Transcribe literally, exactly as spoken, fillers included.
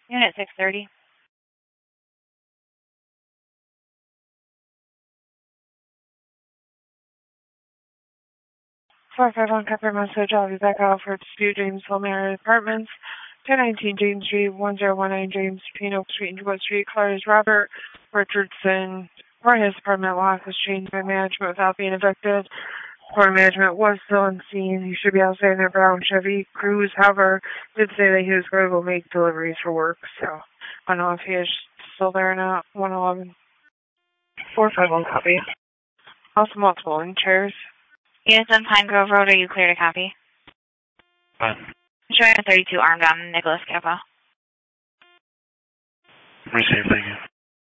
Unit six thirty. four five one Copper message. I'll be back out for dispute James Palmieri Apartments, ten nineteen James Street, one zero one nine James, Pino Street, and Jewett Street. Clarice Robert Richardson. For his apartment lock was changed by management without being evicted. Court management was still on scene. He should be outside in their brown Chevy Cruze. However, did say that he was going to go make deliveries for work. So I don't know if he is still there or not. one eleven. four five one copy. Also multiple in chairs. Units on Pine Grove Road, are you clear to copy? Fine. Showing a thirty-two armed on Nicholas Capo. Received, thank you.